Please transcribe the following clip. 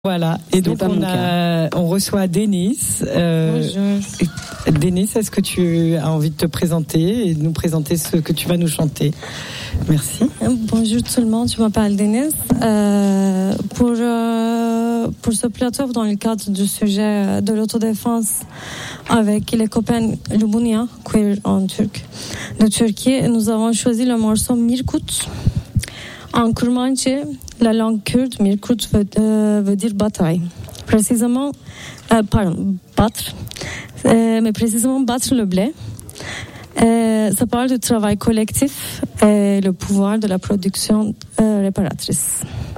Voilà, et donc on reçoit Denis. Bonjour. Denis, est-ce que tu as envie de te présenter et de nous présenter ce que tu vas nous chanter? Merci. Bonjour tout le monde, je m'appelle Denis. Pour ce plateau, dans le cadre du sujet de l'autodéfense avec les copains Lubunia, queer en turc, de Turquie, nous avons choisi le morceau Mirkut. En kurmanche, la langue kurde, Mirkut veut dire bataille. Précisément, battre, mais précisément battre le blé. Ça parle du travail collectif et le pouvoir de la production réparatrice.